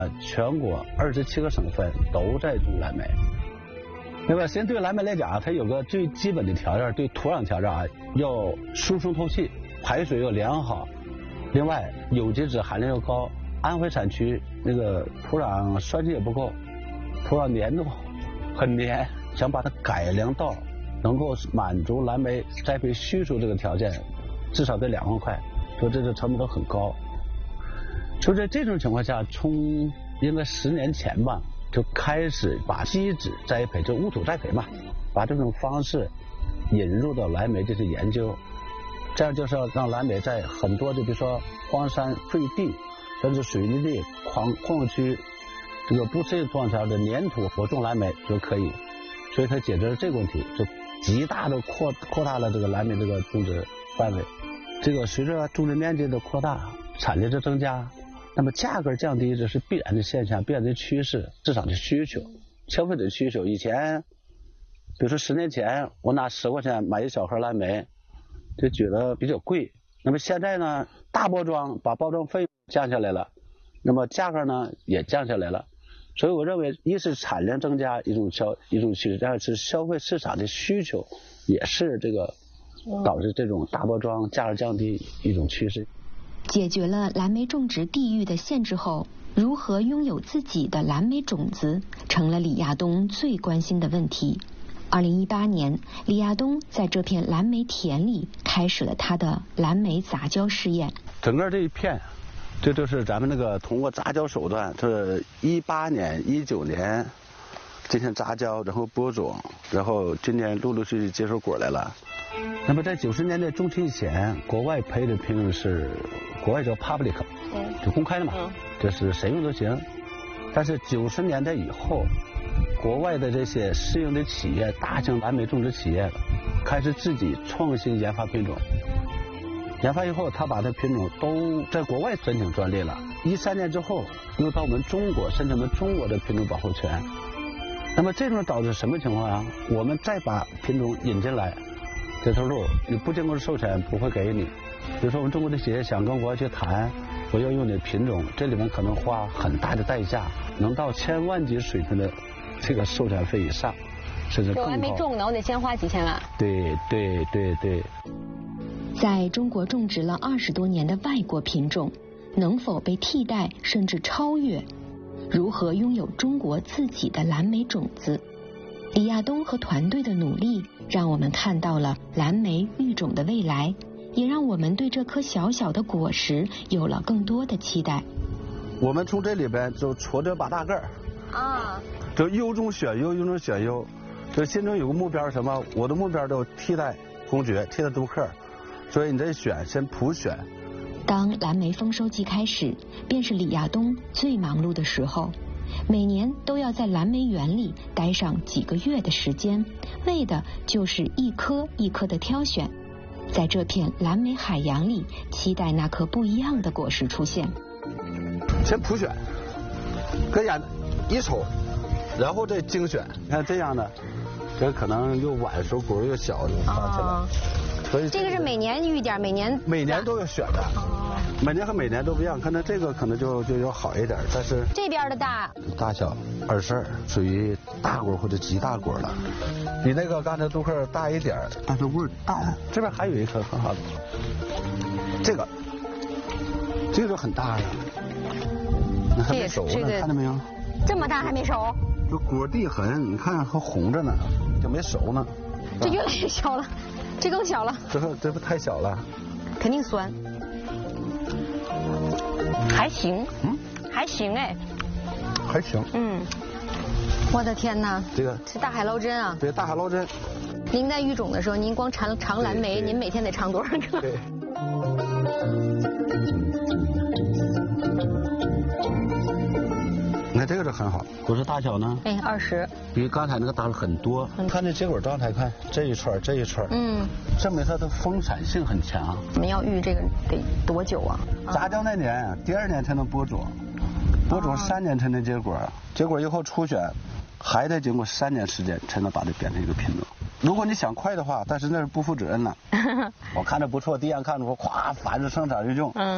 全国27个省份都在种蓝莓。那么，先对蓝莓来讲，它有个最基本的条件，对土壤条件啊，要疏松透气，排水要良好，另外有机质含量要高。安徽产区那个土壤酸性也不够，土壤粘度很粘，想把它改良到能够满足蓝莓栽培需求这个条件，至少得2万块，说这个成本都很高。就在这种情况下，从应该10年前吧，就开始把基质栽培，就无土栽培嘛，把这种方式引入到蓝莓这些研究，这样就是要让蓝莓在很多的比如说荒山废地，甚至水泥地、矿物区，这个不适应土壤条件的粘土，我种蓝莓就可以，所以它解决了这个问题，就极大的扩大了这个蓝莓这个种植范围。这个随着种植面积的扩大，产量的增加，那么价格降低这是必然的现象，必然的趋势，市场的需求，消费者的需求。以前，比如说10年前，我拿10块钱买一小盒蓝莓，就觉得比较贵。那么现在呢，大包装把包装费用降下来了，那么价格呢也降下来了。所以我认为，一是产量增加一种趋势，二是消费市场的需求也是这个导致这种大包装价格降低一种趋势。 解决了蓝莓种植地域的限制后，如何拥有自己的蓝莓种子，成了李亚东最关心的问题。2018年，李亚东在这片蓝莓田里开始了他的蓝莓杂交试验。 整个这一片，这就是咱们那个通过杂交手段，这18年、19年进行杂交，然后播种，然后今年陆陆续续结出果来了。那么在90年代中期以前，国外培的品种是国外叫 public， 就公开的嘛，就是谁用都行。但是90年代以后，国外的这些私营的企业、大型蓝莓种植企业开始自己创新研发品种。研发以后，他把这品种都在国外申请专利了。13年之后，又到我们中国申请我们中国的品种保护权。那么这种导致什么情况啊？我们再把品种引进来，这条路你不经过授权不会给你。比如说我们中国的企业想跟国外去谈，我要用你的品种，这里面可能花很大的代价，能到1000万级水平的这个授权费以上，甚至更高。 我还没种呢，我得先花几千万。 对。 在中国种植了20多年的外国品种，能否被替代甚至超越？如何拥有中国自己的蓝莓种子？李亚东和团队的努力，让我们看到了蓝莓育种的未来，也让我们对这颗小小的果实有了更多的期待。 我们从这里边就戳这8大个啊，就优中选优，优中选优，就心中有个目标是什么？我的目标就替代公爵，替代杜克，所以你这选先普选。 当蓝莓丰收季开始，便是李亚东最忙碌的时候。每年都要在蓝莓园里待上几个月的时间，为的就是一颗一颗的挑选，在这片蓝莓海洋里，期待那颗不一样的果实出现。 先普选，跟眼一瞅，然后再精选。你看这样的，这可能又晚熟，果又小，就发起来。所以这个是每年育点，每年都要选的。每年和每年都不一样，可能这个可能就要好一点，但是这边的大小22，属于大果或者极大果了，比那个刚才杜克大一点，但是味儿淡。这边还有一颗很好的，这个就很大了，你还没熟呢，看到没有？ 这么大还没熟？ 这果蒂痕，你看还红着呢，就没熟呢。 这越来越小了，这更小了。 这不太小了？ 肯定酸。还行，还行哎， 还行， 我的天哪， 这个是大海捞针啊！ 对，大海捞针。 您在育种的时候，您光尝蓝莓，您每天得尝多少个？ 对。你看这个就很好，果实大小呢 ？20， 比刚才那个大了很多。看这结果状态，看这一串，证明它的丰产性很强。 我们要育这个得多久啊？ 杂交那年，第2年才能播种，播种3年才能结果，结果以后初选，还得经过3年时间才能把它变成一个品种。如果你想快的话，但是那是不负责任了。我看着不错，第一眼看着我咵繁殖生产就用，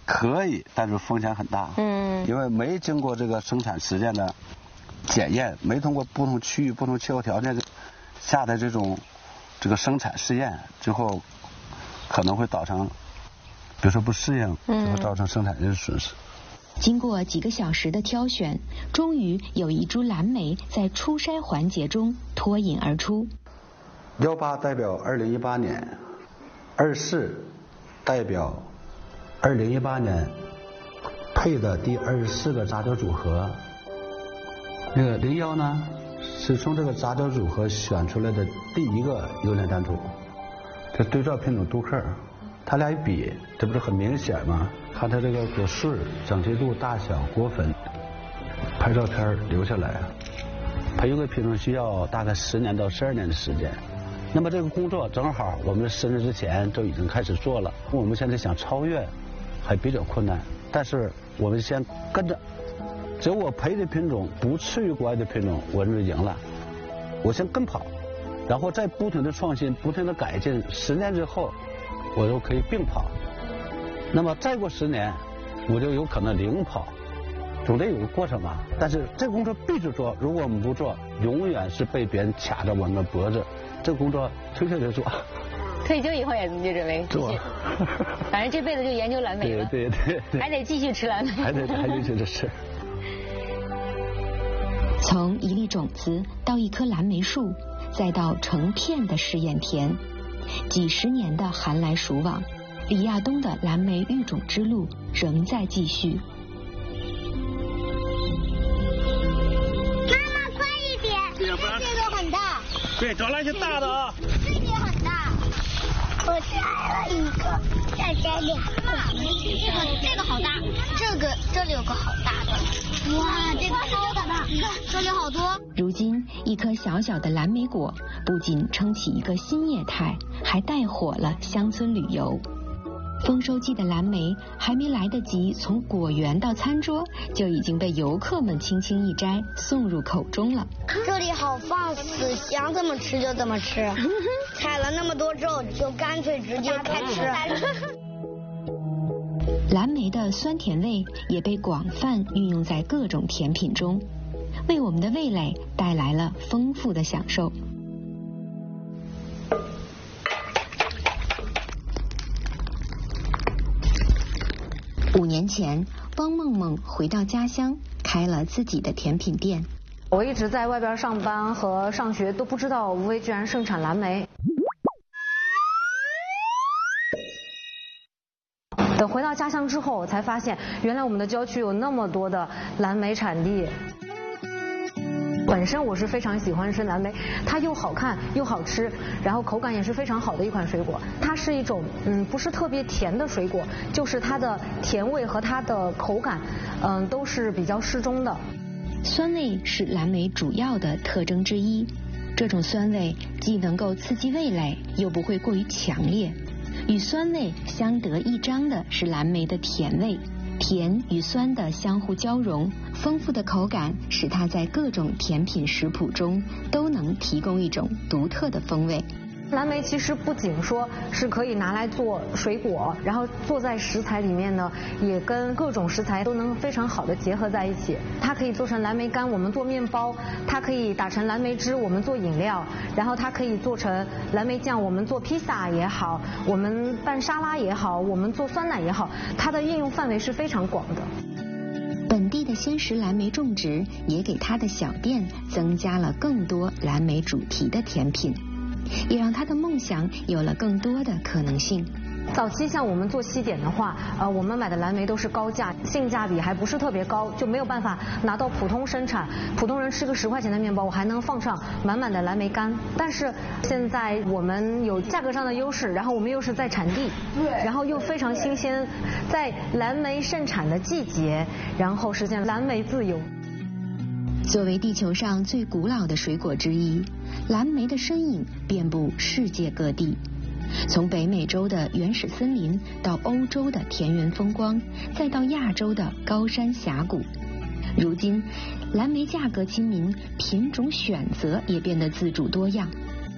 可以，但是风险很大。因为没经过这个生产时间的检验，没通过不同区域、不同气候条件下的这个生产试验之后，可能会造成，比如说不适应，就会造成生产的损失。 经过几个小时的挑选，终于有一株蓝莓在初筛环节中脱颖而出。 18代表2018年，24代表2018年配的第24个杂交组合。那个01呢，是从这个杂交组合选出来的第一个优良单株。这对照品种杜克，它俩一比，这不是很明显吗？看它这个果穗、整齐度、大小、果粉，拍照片留下来。培育个品种需要大概10年到12年的时间。那么这个工作正好我们生日之前就已经开始做了。我们现在想超越还比较困难，但是我们先跟着。只有我培的品种不次于国外的品种，我认为赢了。我先跟跑，然后再不停的创新，不停的改进，10年之后我就可以并跑。那么再过10年，我就有可能领跑，总得有个过程吧。但是这个工作必须做，如果我们不做，永远是被别人卡着我们的脖子。这个工作退休就做。 退休以后也就准备继续，反正这辈子就研究蓝莓了。 对， 还得继续吃蓝莓。 还得继续吃。 从一粒种子到一棵蓝莓树，再到成片的试验田，几十年的寒来暑往，李亚东的蓝莓育种之路仍在继续。 妈妈，快一点！这个很大。 对，找来一些大的啊。 这个很大。我摘了一个，再摘2个。这个好大，这里有个好大的。哇，这个超大，你看这里好多。 如今，一颗小小的蓝莓果不仅撑起一个新业态，还带火了乡村旅游。丰收季的蓝莓还没来得及从果园到餐桌，就已经被游客们轻轻一摘，送入口中了。 这里好放肆，想怎么吃就怎么吃，采了那么多之后就干脆直接开吃。 蓝莓的酸甜味也被广泛运用在各种甜品中，为我们的味蕾带来了丰富的享受。5年前，汪梦梦回到家乡，开了自己的甜品店。 我一直在外边上班和上学，都不知道无为居然盛产蓝莓。等回到家乡之后，我才发现原来我们的郊区有那么多的蓝莓产地。本身我是非常喜欢吃蓝莓，它又好看又好吃，然后口感也是非常好的一款水果。它是一种不是特别甜的水果，就是它的甜味和它的口感都是比较适中的。 酸味是蓝莓主要的特征之一，这种酸味既能够刺激味蕾，又不会过于强烈。与酸味相得益彰的是蓝莓的甜味，甜与酸的相互交融，丰富的口感使它在各种甜品食谱中都能提供一种独特的风味。 蓝莓其实不仅说是可以拿来做水果，然后做在食材里面呢，也跟各种食材都能非常好的结合在一起。它可以做成蓝莓干，我们做面包；它可以打成蓝莓汁，我们做饮料；然后它可以做成蓝莓酱，我们做披萨也好，我们拌沙拉也好，我们做酸奶也好，它的应用范围是非常广的。 本地的鲜食蓝莓种植也给它的小店增加了更多蓝莓主题的甜品，也让他的梦想有了更多的可能性。 早期像我们做西点的话，我们买的蓝莓都是高价，性价比还不是特别高，就没有办法拿到普通生产。普通人吃个10块钱的面包，我还能放上满满的蓝莓干。但是现在我们有价格上的优势，然后我们又是在产地，然后又非常新鲜，在蓝莓盛产的季节，然后实现蓝莓自由。 作为地球上最古老的水果之一，蓝莓的身影遍布世界各地。从北美洲的原始森林到欧洲的田园风光，再到亚洲的高山峡谷，如今蓝莓价格亲民，品种选择也变得自主多样。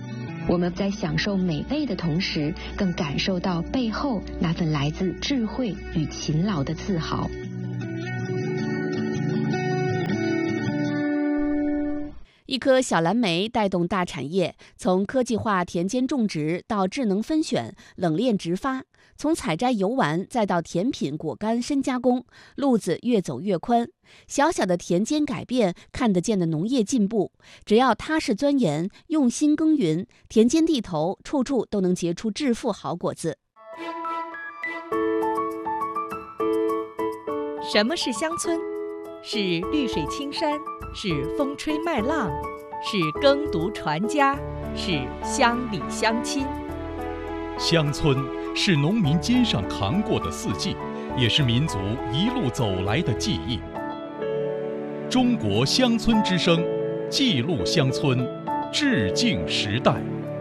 我们在享受美味的同时，更感受到背后那份来自智慧与勤劳的自豪。 一颗小蓝莓带动大产业，从科技化田间种植到智能分选、冷链直发，从采摘游玩再到甜品果干深加工，路子越走越宽。小小的田间改变，看得见的农业进步，只要踏实钻研、用心耕耘，田间地头处处都能结出致富好果子。 什么是乡村？是绿水青山，是风吹麦浪，是耕读传家，是乡里乡亲。 乡村是农民肩上扛过的四季，也是民族一路走来的记忆。中国乡村之声，记录乡村，致敬时代。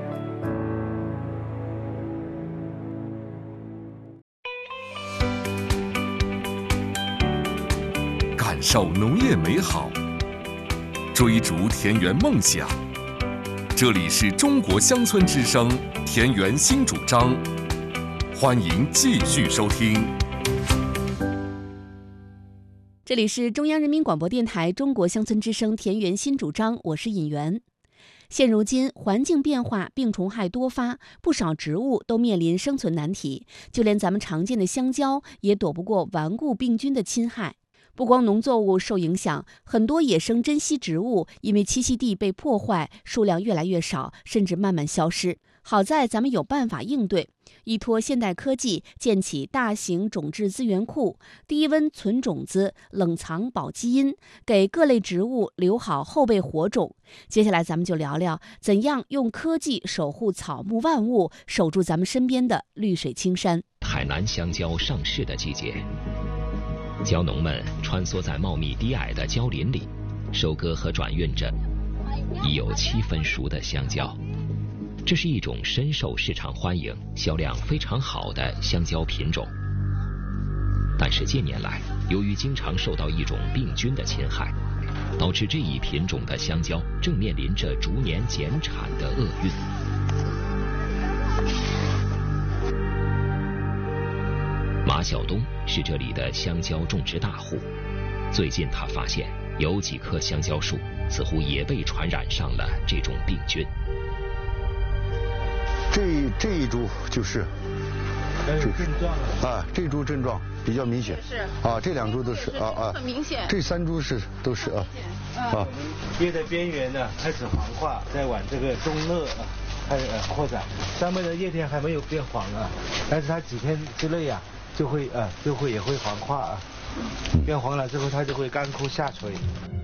感受农业美好，追逐田园梦想。这里是中国乡村之声田园新主张，欢迎继续收听。 这里是中央人民广播电台中国乡村之声田园新主张，我是尹媛。现如今环境变化，病虫害多发，不少植物都面临生存难题，就连咱们常见的香蕉也躲不过顽固病菌的侵害。不光农作物受影响，很多野生珍稀植物因为栖息地被破坏，数量越来越少，甚至慢慢消失。好在咱们有办法应对，依托现代科技建起大型种质资源库，低温存种子，冷藏保基因，给各类植物留好后备火种。接下来咱们就聊聊怎样用科技守护草木万物，守住咱们身边的绿水青山。 海南香蕉上市的季节，蕉农们穿梭在茂密低矮的蕉林里，收割和转运着已有7分熟的香蕉。这是一种深受市场欢迎、销量非常好的香蕉品种。但是近年来，由于经常受到一种病菌的侵害，导致这一品种的香蕉正面临着逐年减产的厄运。马晓东是这里的香蕉种植大户，最近他发现有几棵香蕉树似乎也被传染上了这种病菌。 这一株就是症状啊，这株症状比较明显，是啊，这2株都是很明显，这3株都是叶的边缘呢开始黄化，再往这个中肋开始扩展，上面的叶片还没有变黄啊，但是它几天之内啊就会也会黄化啊，变黄了之后它就会干枯下垂。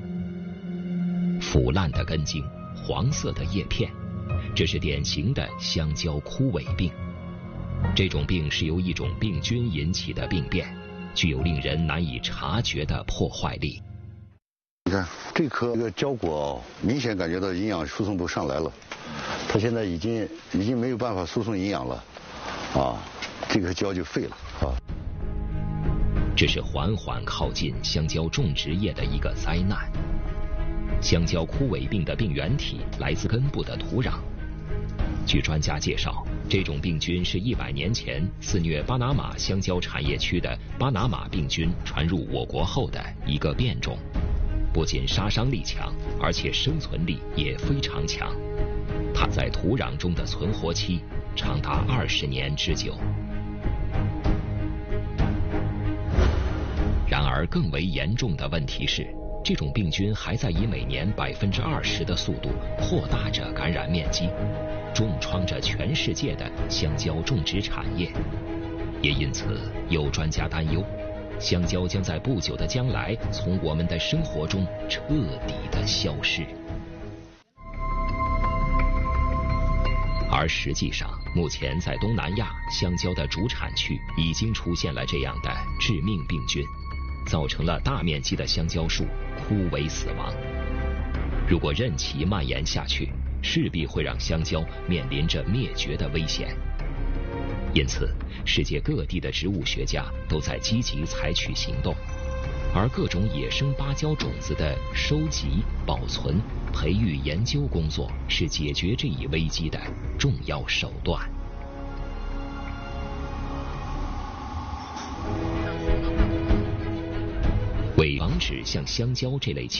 腐烂的根茎，黄色的叶片，这是典型的香蕉枯萎病。这种病是由一种病菌引起的病变，具有令人难以察觉的破坏力。 你看这颗蕉果明显感觉到营养输送不上来了，它现在已经没有办法输送营养了啊，这颗蕉就废了啊。 这是缓缓靠近香蕉种植业的一个灾难。香蕉枯萎病的病原体来自根部的土壤。据专家介绍，这种病菌是100年前肆虐巴拿马香蕉产业区的巴拿马病菌传入我国后的一个变种，不仅杀伤力强，而且生存力也非常强。它在土壤中的存活期长达20年之久。然而，更为严重的问题是，这种病菌还在以每年20%的速度扩大着感染面积，重创着全世界的香蕉种植产业。也因此，有专家担忧，香蕉将在不久的将来从我们的生活中彻底的消失。而实际上，目前在东南亚香蕉的主产区已经出现了这样的致命病菌，造成了大面积的香蕉树枯萎死亡。如果任其蔓延下去，势必会让香蕉面临着灭绝的危险。因此，世界各地的植物学家都在积极采取行动。 而各种野生芭蕉种子的收集、保存、培育、研究工作是解决这一危机的重要手段。为防止像香蕉这类